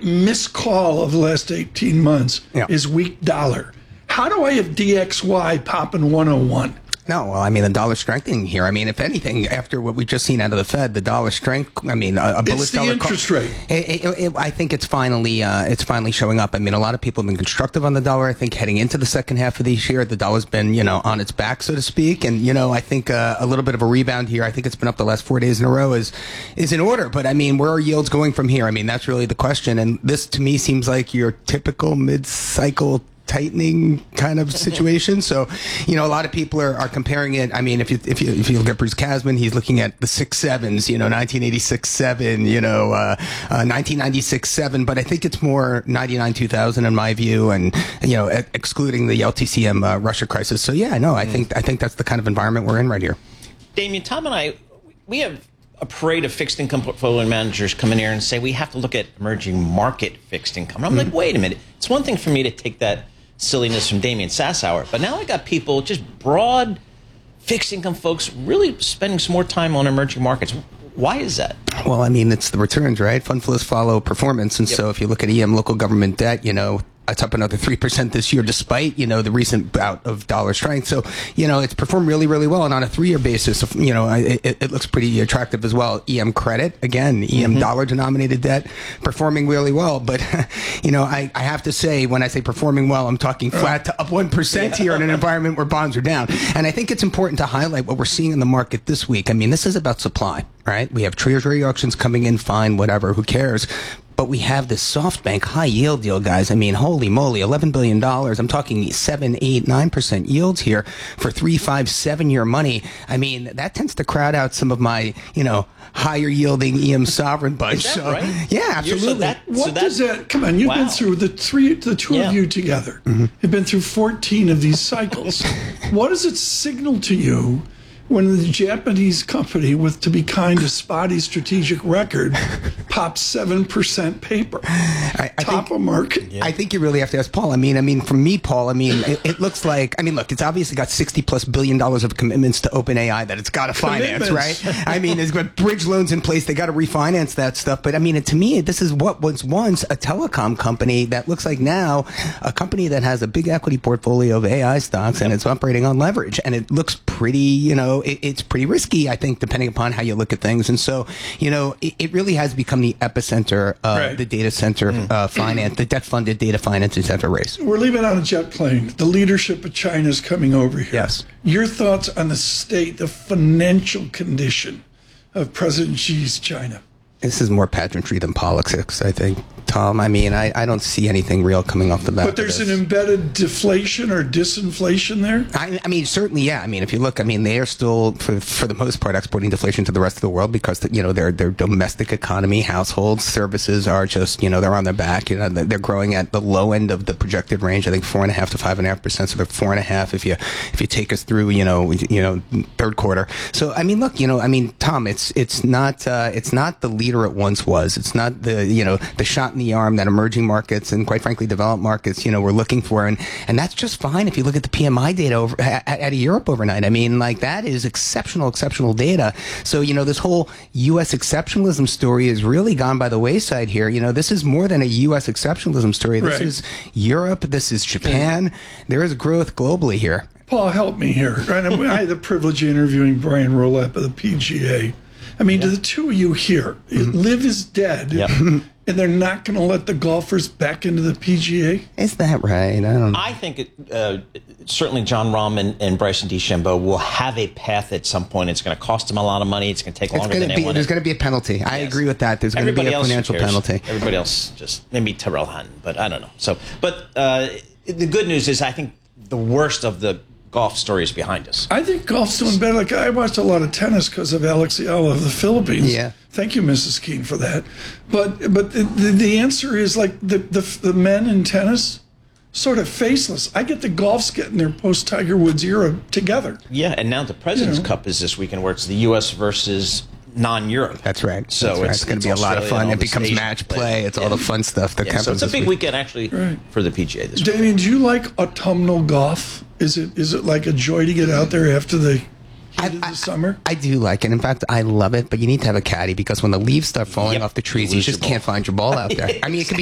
missed call of the last 18 months Yeah. is weak dollar. How do I have DXY popping 101? No, well, I mean, the dollar strengthening here. I mean, if anything, after what we just seen out of the Fed, the dollar strength. I mean, a bullish It's the dollar. interest rate. I think it's finally showing up. I mean, a lot of people have been constructive on the dollar. I think heading into the second half of this year, the dollar's been, on its back, so to speak. And, I think a little bit of a rebound here. I think it's been up the last 4 days in a row is in order. But I mean, where are yields going from here? I mean, that's really the question. And this to me seems like your typical mid-cycle tightening kind of situation. So, a lot of people are comparing it. I mean, if you look at Bruce Kasman, he's looking at the 6.7s, 1986 7, 1996 7, but I think it's more 99 2000 in my view, and excluding the LTCM Russia crisis. So yeah, no, I think that's the kind of environment we're in right here. Damien, Tom and I, we have a parade of fixed income portfolio managers come in here and say we have to look at emerging market fixed income. And I'm like, wait a minute. It's one thing for me to take that silliness from Damien Sassower, but now I got people, just broad fixed income folks, really spending some more time on emerging markets. Why is that? Well, I mean, it's the returns, right? Fund flows follow performance. And so if you look at EM local government debt, it's up another 3% this year, despite, the recent bout of dollar strength. So, it's performed really, really well. And on a 3-year basis, it looks pretty attractive as well. EM credit, again, EM dollar denominated debt, performing really well. But, I have to say, when I say performing well, I'm talking flat to up 1% here in an environment where bonds are down. And I think it's important to highlight what we're seeing in the market this week. I mean, this is about supply, right? We have treasury auctions coming in, fine, whatever, who cares? But we have this SoftBank high yield deal, guys. I mean, holy moly, $11 billion. I'm talking 7, 8, 9% yields here for 3, 5, 7-year money. I mean, that tends to crowd out some of my, higher yielding EM sovereign bunch. Is that right? Yeah, absolutely. What does that? Come on, you've been through the two of you together. You've been through 14 of these cycles. What does it signal to you when the Japanese company with, to be kind, a spotty strategic record pops 7% paper? Top of market. Yeah. I think you really have to ask Paul. I mean, for me, Paul, it looks like, look, it's obviously got $60+ billion of commitments to OpenAI that it's got to finance, right? It's got bridge loans in place. They got to refinance that stuff. But to me, this is what was once a telecom company that looks like now a company that has a big equity portfolio of AI stocks and it's operating on leverage. And it looks pretty, it's pretty risky, I think, depending upon how you look at things. And so, it really has become the epicenter of the data center finance, the debt-funded data financing center race. We're leaving on a jet plane. The leadership of China is coming over here. Yes. Your thoughts on the state, the financial condition of President Xi's China? This is more pageantry than politics, I think, Tom. I don't see anything real coming off the bat. But there's an embedded deflation or disinflation there? Certainly, yeah. If you look, they are still, for the most part, exporting deflation to the rest of the world because, their domestic economy, households, services are just, they're on their back. They're growing at the low end of the projected range, I think 4.5% to 5.5%, so they're 4.5% if you take us through, third quarter. So, look, Tom, it's not the leader it once was. It's not the shot in the arm that emerging markets and, quite frankly, developed markets, we're looking for. And that's just fine if you look at the PMI data out of Europe overnight. That is exceptional data. So, this whole U.S. exceptionalism story is really gone by the wayside here. This is more than a U.S. exceptionalism story. This is Europe. This is Japan. There is growth globally here. Paul, help me here. I had the privilege of interviewing Brian Rolep of the PGA. Do the two of you here, Live is dead, and they're not going to let the golfers back into the PGA? Is that right? I think certainly John Rahm and Bryson DeChambeau will have a path at some point. It's going to cost them a lot of money. It's going to take longer than they want. There's going to be a penalty. I agree with that. There's going to be a financial penalty. Everybody else, just maybe Terrell Hunt, but I don't know. So, but the good news is I think the worst of the golf story is behind us. I think golf's doing better. I watched a lot of tennis because of Alex Ayala of the Philippines. Yeah. Thank you, Mrs. Keene, for that. But the answer is the men in tennis, sort of faceless. I get the golf's getting their post-Tiger Woods era together. Yeah, and now the President's Cup is this weekend where it's the U.S. versus non-Europe. That's right. So it's going to be a lot of fun. It becomes match play. It's all the fun stuff that happens. So it's a big weekend, actually, for the PGA this week. Damien, do you like autumnal golf? Is it like a joy to get out there after the heat of the summer? I do like it. In fact, I love it. But you need to have a caddy because when the leaves start falling off the trees, you just can't find your ball out there. It could be